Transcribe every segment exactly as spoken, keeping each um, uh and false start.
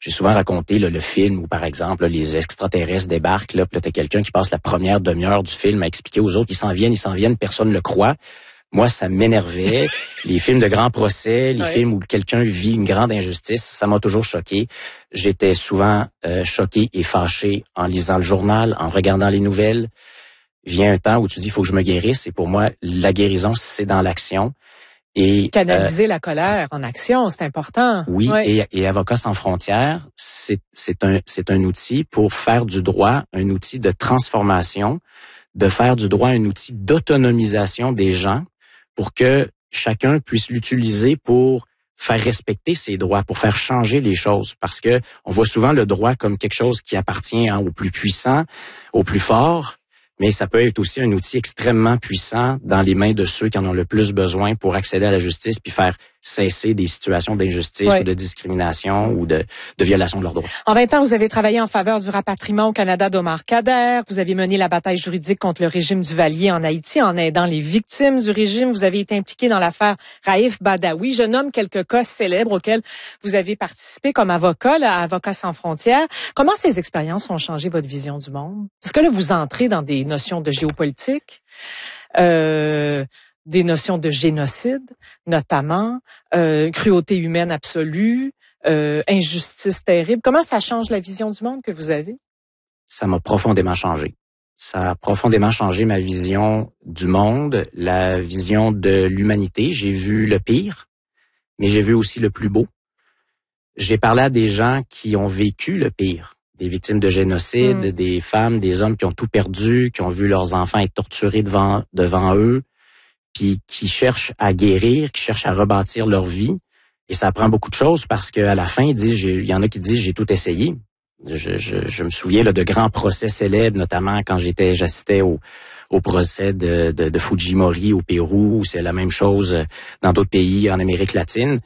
j'ai souvent raconté là, le film où, par exemple, là, les extraterrestres débarquent, là, puis là, t'as quelqu'un qui passe la première demi-heure du film à expliquer aux autres, ils s'en viennent, ils s'en viennent, personne ne le croit. Moi, ça m'énervait. Les films de grands procès, les ouais. films où quelqu'un vit une grande injustice, ça m'a toujours choqué. J'étais souvent euh, choqué et fâché en lisant le journal, en regardant les nouvelles. Vient un temps où tu dis, il faut que je me guérisse. Et pour moi, la guérison, c'est dans l'action. Et canaliser euh, la colère en action, c'est important. Oui, ouais. et, et Avocats sans frontières, c'est, c'est un, c'est un outil pour faire du droit un outil de transformation, de faire du droit un outil d'autonomisation des gens pour que chacun puisse l'utiliser pour faire respecter ses droits, pour faire changer les choses. Parce que on voit souvent le droit comme quelque chose qui appartient hein, aux plus puissants, aux plus forts, mais ça peut être aussi un outil extrêmement puissant dans les mains de ceux qui en ont le plus besoin pour accéder à la justice puis faire cesser des situations d'injustice ouais. ou de discrimination ou de, de violation de leurs droits. En vingt ans, vous avez travaillé en faveur du rapatriement au Canada d'Omar Khadr. Vous avez mené la bataille juridique contre le régime Duvalier en Haïti en aidant les victimes du régime. Vous avez été impliqué dans l'affaire Raif Badawi. Je nomme quelques cas célèbres auxquels vous avez participé comme avocat, là, à Avocats sans frontières. Comment ces expériences ont changé votre vision du monde? Parce que là, vous entrez dans des notions de géopolitique, euh, des notions de génocide, notamment, euh, cruauté humaine absolue, euh, injustice terrible. Comment ça change la vision du monde que vous avez? Ça m'a profondément changé. Ça a profondément changé ma vision du monde, la vision de l'humanité. J'ai vu le pire, mais j'ai vu aussi le plus beau. J'ai parlé à des gens qui ont vécu le pire. Des victimes de génocide, mmh. des femmes, des hommes qui ont tout perdu, qui ont vu leurs enfants être torturés devant devant eux, puis qui cherchent à guérir, qui cherchent à rebâtir leur vie. Et ça prend beaucoup de choses parce qu'à la fin, ils disent, j'ai, il y en a qui disent, j'ai tout essayé. Je, je, je me souviens là, de grands procès célèbres, notamment quand j'étais, j'assistais au, au procès de, de, de Fujimori au Pérou, où c'est la même chose dans d'autres pays en Amérique latine.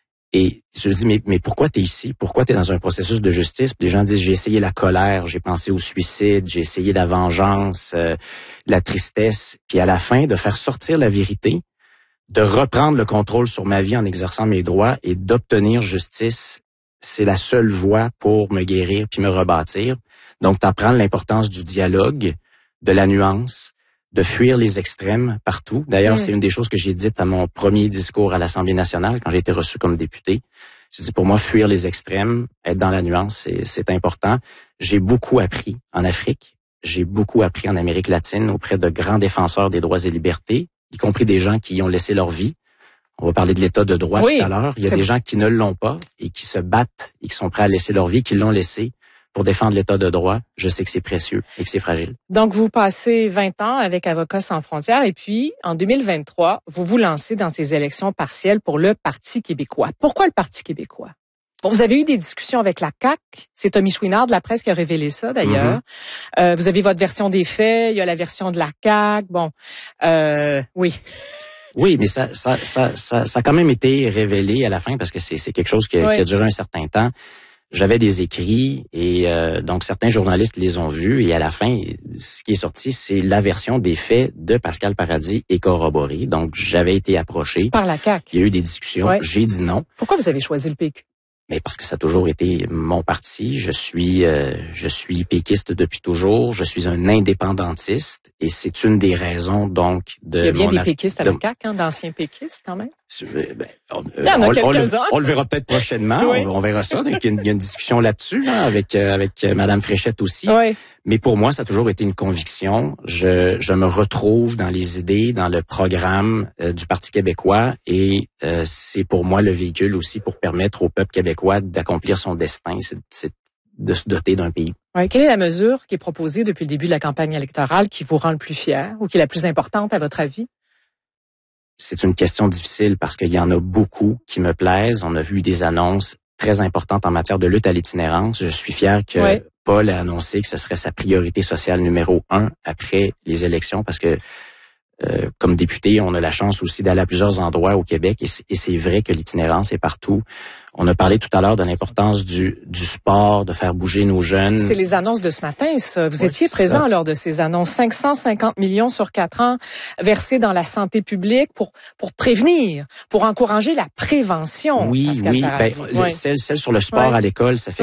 Et je me dis, mais, mais pourquoi t'es ici? Pourquoi t'es dans un processus de justice? Puis les gens disent, j'ai essayé la colère, j'ai pensé au suicide, j'ai essayé la vengeance, euh, la tristesse. Puis à la fin, de faire sortir la vérité, de reprendre le contrôle sur ma vie en exerçant mes droits et d'obtenir justice, c'est la seule voie pour me guérir puis me rebâtir. Donc, t'apprends l'importance du dialogue, de la nuance, de fuir les extrêmes partout. D'ailleurs, mmh. c'est une des choses que j'ai dites à mon premier discours à l'Assemblée nationale quand j'ai été reçu comme député. J'ai dit, pour moi, fuir les extrêmes, être dans la nuance, c'est, c'est important. J'ai beaucoup appris en Afrique. J'ai beaucoup appris en Amérique latine auprès de grands défenseurs des droits et libertés, y compris des gens qui ont laissé leur vie. On va parler de l'état de droit oui, tout à l'heure. Il y a des gens qui ne l'ont pas et qui se battent et qui sont prêts à laisser leur vie, qui l'ont laissé pour défendre l'état de droit. Je sais que c'est précieux et que c'est fragile. Donc, vous passez vingt ans avec Avocats sans frontières et puis, en deux mille vingt-trois, vous vous lancez dans ces élections partielles pour le Parti québécois. Pourquoi le Parti québécois? Bon, vous avez eu des discussions avec la C A Q. C'est Tommy Chouinard de la presse qui a révélé ça, d'ailleurs. Mm-hmm. Euh, vous avez votre version des faits. Il y a la version de la C A Q. Bon, euh, oui. Oui, mais ça, ça, ça, ça, ça a quand même été révélé à la fin parce que c'est, c'est quelque chose qui a, oui. qui a duré un certain temps. J'avais des écrits et euh, donc certains journalistes les ont vus et à la fin, ce qui est sorti, c'est la version des faits de Pascal Paradis et corroborée. Donc, j'avais été approché. Par la C A Q. Il y a eu des discussions. Oui. J'ai dit non. Pourquoi vous avez choisi le P Q? Mais parce que ça a toujours été mon parti. Je suis, euh, je suis péquiste depuis toujours. Je suis un indépendantiste et c'est une des raisons donc de. Il y a bien mon des péquistes à de... la C A Q, hein, d'anciens péquistes quand même. Ben, on, il y en a on, quelques-uns. On, on le verra peut-être prochainement. oui. on, on verra ça. Donc, il, y a une, il y a une discussion là-dessus hein, avec euh, avec Madame Fréchette aussi. Oui. Mais pour moi, ça a toujours été une conviction. Je, je me retrouve dans les idées, dans le programme euh, du Parti québécois et euh, c'est pour moi le véhicule aussi pour permettre au peuple québécois d'accomplir son destin, c'est, c'est de se doter d'un pays. Ouais. Quelle est la mesure qui est proposée depuis le début de la campagne électorale qui vous rend le plus fier ou qui est la plus importante à votre avis? C'est une question difficile parce qu'il y en a beaucoup qui me plaisent. On a vu des annonces très importantes en matière de lutte à l'itinérance. Je suis fier que ouais. Paul a annoncé que ce serait sa priorité sociale numéro un après les élections parce que euh, comme député, on a la chance aussi d'aller à plusieurs endroits au Québec et c'est, et c'est vrai que l'itinérance est partout. On a parlé tout à l'heure de l'importance du, du sport, de faire bouger nos jeunes. C'est les annonces de ce matin, ça. Vous oui, étiez présent ça. Lors de ces annonces. cinq cent cinquante millions sur quatre ans versés dans la santé publique pour pour prévenir, pour encourager la prévention. Oui, Pascal oui. Paradis. Ben, oui. Le, celle, celle sur le sport oui. à l'école, ça fait